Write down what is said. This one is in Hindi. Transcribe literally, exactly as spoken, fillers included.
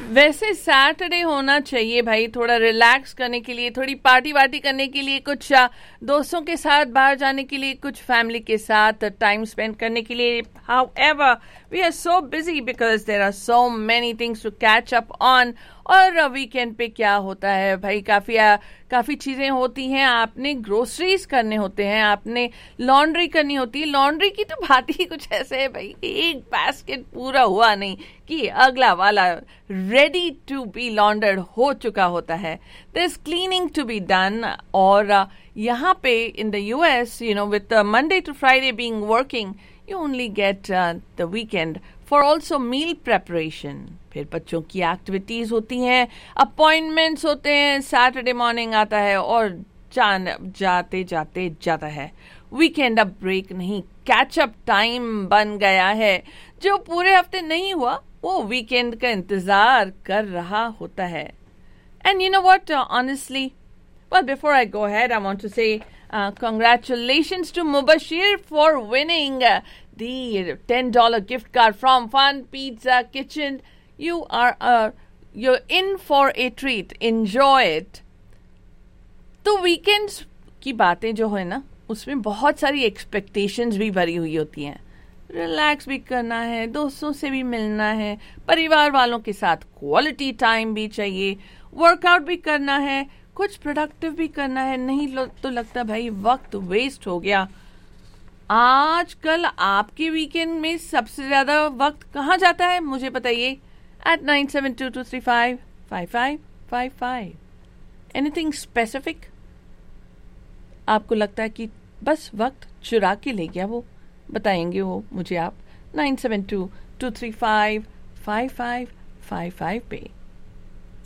वैसे सैटरडे होना चाहिए भाई, थोड़ा रिलैक्स करने के लिए, थोड़ी पार्टी वार्टी करने के लिए, कुछ आ, दोस्तों के साथ बाहर जाने के लिए, कुछ फैमिली के साथ टाइम स्पेंड करने के लिए. However, we are so busy because there are so many things to catch up on. और वीकेंड पे क्या होता है भाई, काफ़ी काफ़ी चीज़ें होती हैं. आपने ग्रोसरीज करने होते हैं, आपने लॉन्ड्री करनी होती है. लॉन्ड्री की तो बात ही कुछ ऐसे है भाई, एक बास्केट पूरा हुआ नहीं कि अगला वाला रेडी टू बी लॉन्डर्ड हो चुका होता है. There is cleaning to be done. और uh, यहाँ पे in the US, you know, with Monday to Friday being working, you only get uh, the weekend for also meal preparation. फिर बच्चों की एक्टिविटीज होती हैं, अपॉइंटमेंट्स होते हैं, सैटरडे मॉर्निंग आता है और जान जाते जाते जाता है. वीकेंड अब ब्रेक नहीं, कैच अप टाइम बन गया है. जो पूरे हफ्ते नहीं हुआ वो वीकेंड का इंतजार कर रहा होता है. And you know what, uh, honestly, well, before I go ahead, I want to say uh, congratulations to Mubashir for winning uh, the ten dollar gift card from Fun Pizza Kitchen. You are uh, you're in for a treat. Enjoy it. तो weekends की बातें जो है ना, उसमें बहुत सारी एक्सपेक्टेशंस भी भरी हुई होती हैं. रिलैक्स भी करना है, दोस्तों से भी मिलना है, परिवार वालों के साथ क्वालिटी टाइम भी चाहिए, वर्कआउट भी करना है, कुछ प्रोडक्टिव भी करना है. नहीं तो लगता भाई वक्त वेस्ट हो गया. आजकल आपके वीकेंड में सबसे ज्यादा वक्त कहाँ जाता है, मुझे बताइए. Eight nine seven to to three five five five five five. Anything specific आपको लगता है कि बस वक्त चुरा के ले गया, वो बताएंगे वो मुझे आप nine seven to to three five five five five five पे.